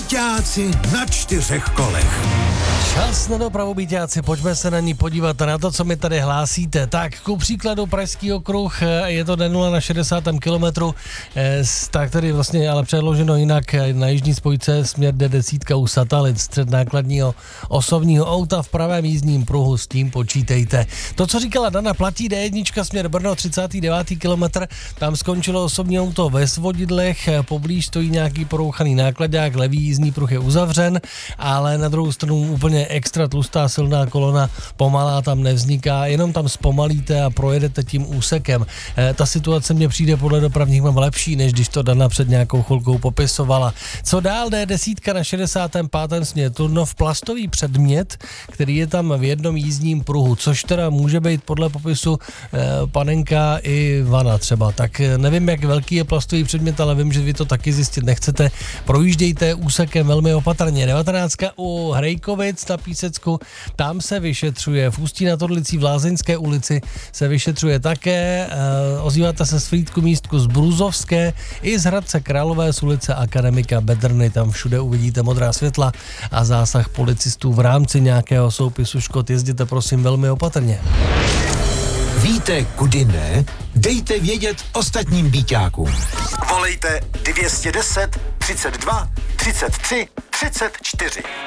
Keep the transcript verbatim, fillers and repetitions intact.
Bíťáci na čtyřech kolech. Čas na dopravu, Bíťáci, pojďme se na ní podívat na to, co mi tady hlásíte. Tak, ku příkladu Pražský okruh, je to D nula na šedesátém kilometru, tak tady vlastně ale předloženo jinak na jižní spojce směr D deset u Satalit, střed nákladního osobního auta v pravém jízdním pruhu, s tím počítejte. To, co říkala Dana, platí D jedna směr Brno, třicátý devátý kilometr, tam skončilo osobní auto ve Svodidlech, poblíž stojí nějaký porouchaný nákladák, levý jízdní pruh je uzavřen, ale na druhou stranu úplně extra tlustá silná kolona, pomalá tam nevzniká, jenom tam zpomalíte a projedete tím úsekem. E, ta situace mně přijde podle dopravních mám lepší, než když to Dana před nějakou chvilkou popisovala. Co dál? D deset na šedesátém pátém směr Turnov, plastový předmět, který je tam v jednom jízdním pruhu, což teda může být podle popisu e, panenka i vana třeba. Tak nevím, jak velký je plastový předmět, ale vím, že vy to taky zjistit nechcete. Projíždějte úsekem velmi opatrně. devatenáctka u Hrejkovic na Písecku, tam se vyšetřuje. V Ústí nad Orlicí v Lázeňské ulici se vyšetřuje také. E, ozýváte se z Frýdku místku z Bruzovské i z Hradce Králové z ulice Akademika Bedrny. Tam všude uvidíte modrá světla a zásah policistů v rámci nějakého soupisu škod. Jezděte prosím velmi opatrně. Víte, kudy ne? Dejte vědět ostatním Bíťákům. Volejte dvě stě deset, třicet dva, třicet tři, třicet čtyři.